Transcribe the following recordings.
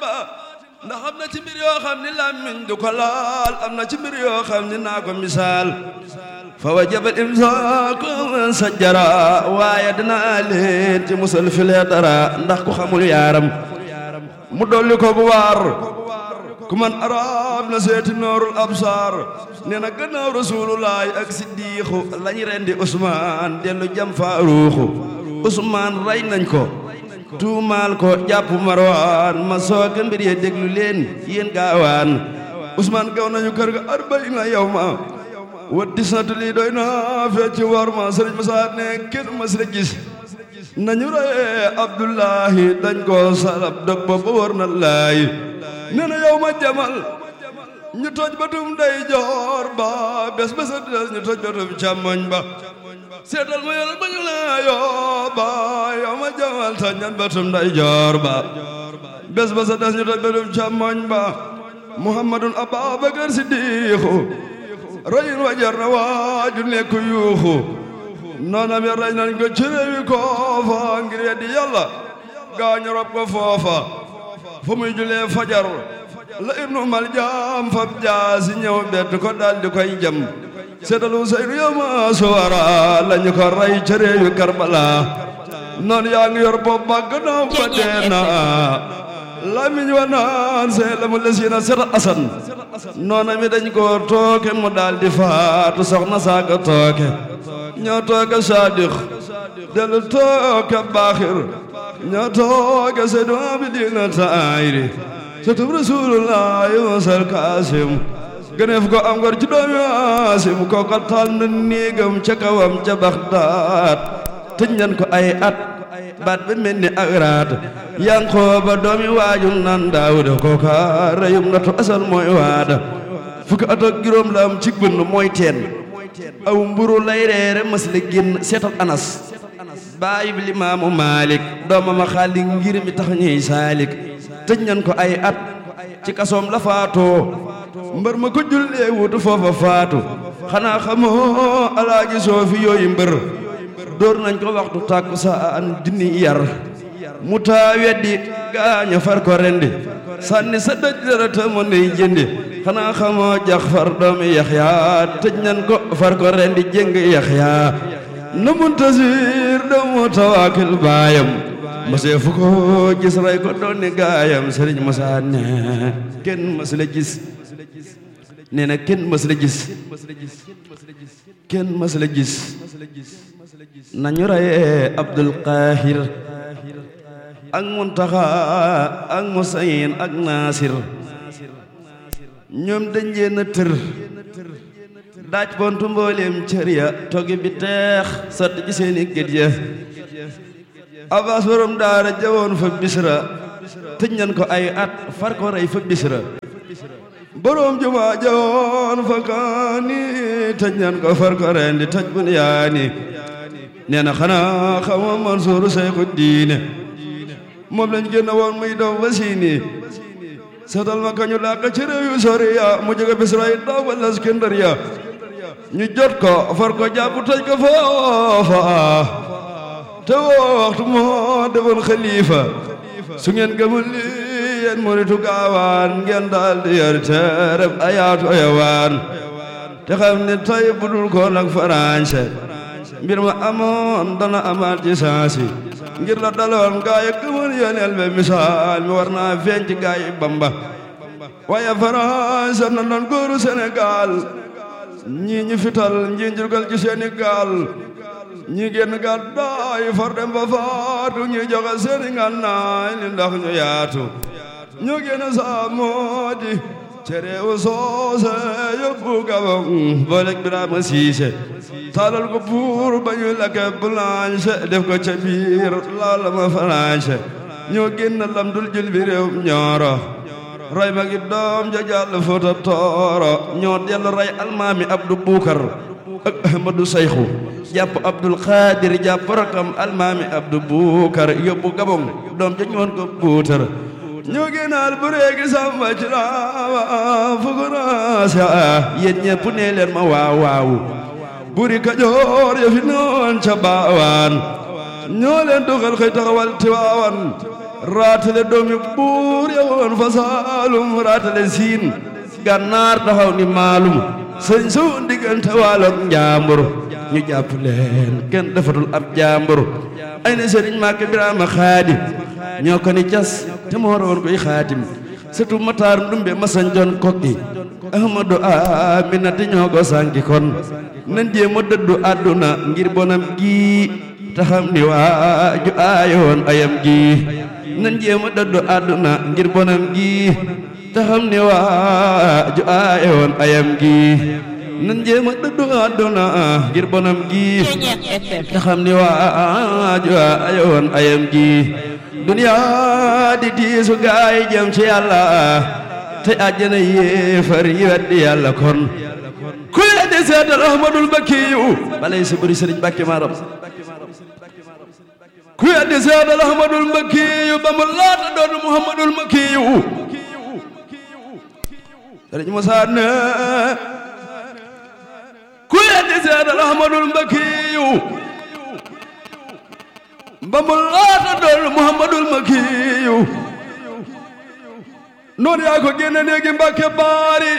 ba ndax am na ci mbir yoo xam ni làmmiñ du ko laal am na ci mbir yoo xam ni naa ko misaal fa wajabal imsaaku sajjara waaye dinaa leen ci musal filee dara ndax ku xamul yaaram mu dolli ko bu waar ku man arab na seeti noorul absar nee na gannaaw rasulullaay ak siddiixu lañu rendi Usmaan dellu jam Faaruuxu Usmaan rey nañ ko tuumaal ko jàpp Marwaan ma sooga mbir ye déglu leen yéen gaawaan Usmaan gaw nañu kër ga arbaina yawma wa disnatu lii doy na fee ci war ma sëriñ Musaa ne kenn mas la gis nañu reye Abdullahi dañ ko salab dog ba ba war na laay nee na yow ma jamal ñu toj batum day joor ba bés bés des ñu toj batum càmmoñ ba seetal ma yàlla bañu la yoo ba yow ma jamal toj ñan batum day joor ba bés bés des ñu toj batum càmmoñ ba Muhammadun Ababakar Siddiqu rayin wajar na waaju nekk yuuxu noonam ya rey nañ ko ci réewi koofa ngir weddi yàlla gaañu rob ko foofa fu muy julee fajar la ibnu Maljam fab jaasi ñëw bett ko daldi koy jam seetal Useynu yawma suwara lañu ko rey ci réewi Karbala noon yaa ngi yor bopp ba gannaaw ba deena lamiñ wa naan see la mu lesiina seetal Asan noona mi dañ ko tooke mu daldi faatu soxna saaka tooke ñoo tooke Saadiq dellu tooke Baaxir ñoo tooke Seydu Abidina Taayri sëtub Rasulullaahi wasal Kaasim gëneef ko am ngor ci doomi Haasim kooka taal na néegam ca kawam ca Baxdaad tëj nañ ko ay at baat ba mel ni ak raat Yankooba doomi waajum nan Daawuda kooka reyum natu asal mooy waada fukki at ak juróom la am ci bënn mooy teen aw mburu lay reere mas la génn seetal Anas baayib Limaamu Maalik doomam a xaali ngir mi tax ñuy saalik tëj nañ ko ay at ci kasoom la faatoo mbër ma ko jullee wutu foofa faatu xanaa xamoo alaaji Soofi yooyu mbër dóor nañ ko waxtu takkusaan junni yar mu taa weddi gaaña far ko rendi sànni sa dëj dara ta mo ney jëndi xanaa xamoo Jaxfar doomi Yaxya tëj nañ ko far ko rendi jëng Yaxya na Muntasir doomu Tawaakil baayam masee fu ko gis ray ko doon ni gaayam Sëriñ Musaa ne kenn mas la gis nee na kenn mas la gis kenn mas la gis nañu rayee Abdul Qaahir ak Muntaxa ak Musayin ak Naasir ñoom dañ leen a tër daaj bontu mbooleem cër ya toggi bi teex sotti ci seeni gët ya Abbas borom daara jawoon fa Bisra tëj nañ ko ay at far ko rey fa Bisra borom juma jawoon fa Kaani tëj nañ ko far ko rendi tëj Bunyaani nee na xanaa xama Mansuuru Seyxu Diine moom lañ génn woon muy daw ba Siini seetal ma kañu làq ci réew yu sori ya mu jóge Bisra yi daw ba Laskandariya ñu jot ko far ko jàpp tëj ko foofa te waxtu moo defoon xalifa su ngeen gëmul li yéen muritu gaawaan ngeen daal di yor teereb ayaatu ayawaan te xam ne tay budul ko nag farañse mbir ma amoon dana amaat ci saasi ngir la daloon gaay yi gëmoon yoneel be misaal mi war naa feeñ ci gaay yi Bamba waaye farañse na doon góoru Sénégal ñii ñu fital ñii njurgal ci seeni gaal ñi génn gàddaay far dem ba faatu ñi joxe seeni ngànnaay li ndax ñu yaatu ñu génn saa moo di cereewu soose yóbbu Gabon booleeg Birama Siise taalal ko buur ba ñu lakke blanche def ko ca biir laal ma faranse ñoo génn lam dul jël bi réew ñooro ray ma gi doom ja jàll Fuuta Tooro ñoo dellu ray almaami Abdu Buukar ak Ahmadu Sayxu jàpp Abdul Xaadir jàpp rakam almaami Abdu Buukar yóbbu Gabon doom ja ñoon ko buutar ñoo génnaal bu réegi samba ci laawa fukuraasa yéen ñépp nee leen ma waaw waaw buri Kajoor ya fi noon ca baawaan ñoo leen dugal xëy taxawal Tiwaawan raatale doomi buur yowoon fa Saalum raatale siin gànnaar taxaw ni maalum sëñ su diggante waaloog njaambur ñu jàpp leen kenn defatul ab jaambur ay na sëriñ Màkke Biraama Xaadim ñoo ko ni cas te moo rawoon koy xaatim sëtu Mataar Ndumbe masañ jon kokki Ahmadu Aminata ñoo ko sànki kon nan jéem a dëddu àdduna ngir bonam gi taxam ni waaju aayoon ayam gi nan jéem a dëddu àdduna ngir bonam gi taxam ni waaju aayoon ayam gi nan jéem a dëddu àdduna ngir bonam gi taxam ni waaju aayoon ayam gi duniyaa di tiisu gaay jëm ci yàlla te àjjana yéefar yi weddi yàlla kon ku yeddi seetal Ahmadul Bakkiyu balay sa bëri sëriñ Mbàkke maaram ku yeddi seetal Ahmadul Bakkiyu ba mu laata doon Muhammadul Makkiyu sëriñ Musaa ne ku yeddi seetal Ahmadul Bakkiyu ba mu laata doon Muhammadul Makkiyu noonu yaa ko génne néegi Mbàkke baari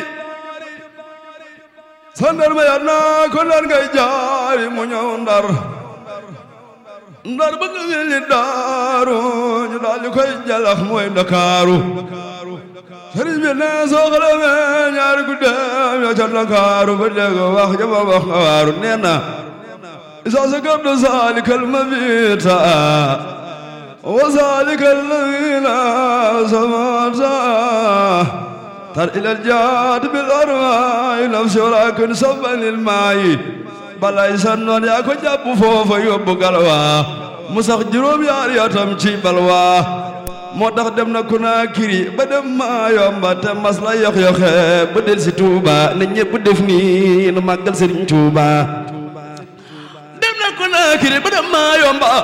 sandar ma yar naa ko ndar ngay jaari mu ñëw ndar ndar ba nga weli daaru ñu daal di koy jalax mooy Ndakaaru sëriñ bi ne soo xalamee ñaari guddeem ya ca Ndakaaru ba dégg wax jama wax nga waaru nee na isa sa gabdo salikal mabita wa salikal lamina samata tar ilal jaad bil arwaay nafsi walakin sabanil maayi balay sannoon yaa ko jàpp foofa yóbbu galwa mu sax juróom yaari atam ci balwa moo tax dem na Konaakiri ba dem maa yomba te mas la yox-yoxe ba del si Tuuba na ñépp def ni nu màggal Sëriñ Tuuba dem na Konaakiri ba dem maa yomba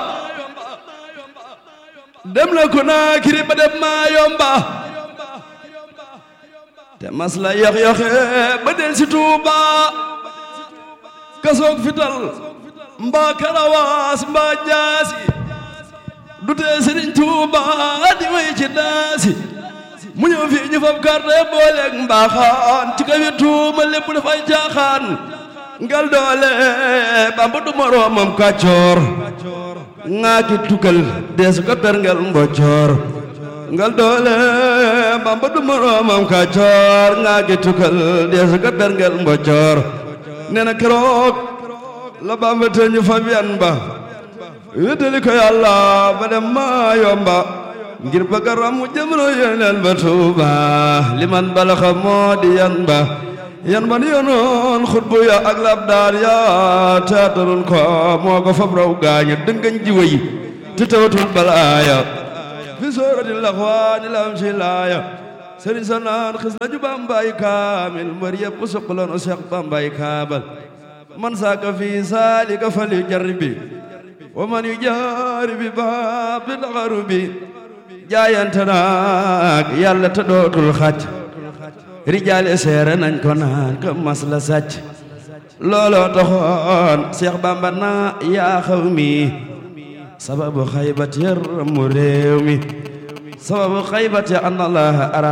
dem na Konaakiri ba dem maa yomba te mas la yox-yoxe ba del si Tuuba kasoog fital mbaa karawaas mbaa jaasi du tee Sëriñ Tuuba di way ci daasi mu ñëw fii ñu fab karte booleeg mbaaxaan ci kawi tuuma lépp dafay jaaxaan ngal doole Bamba du moroomam kàccoor ngaa ki tukkal deesu ko perngel mboccoor ngal doole Bamba du moroomam kàccoor ngaa ki tukkal deesu ko perngel mboccoor nee na keroog la Bamba te ñu fab yan ba wéetali ko Yàlla ba dem maa yomba ngir bëgg a ramu jamono yeneen ba Tuuba liman balaxa moo di yan ba yonoon xutbu ya ak labdaar ya teataroon ko moo ko fab raw gaaña dëngañ ji way te tawatul balaaya fi soorati laxwaani lam si laaya sëriñ sa naan xis na ju Bambaay kaamil mbër yëpp suqaloon o Seex Bambaay kaabal man saaka fi saalika fal yu jarribi wa man yu jaaribi baabi laxarubi jaayante naag Yàlla te dootul xàcc rijaale seere nañ ko naan ka mas la sàcc looloo taxoon Seex Bamba na yaa xaw mi sababu xaybat yar mu réew mi sababu xaybat ya an Allah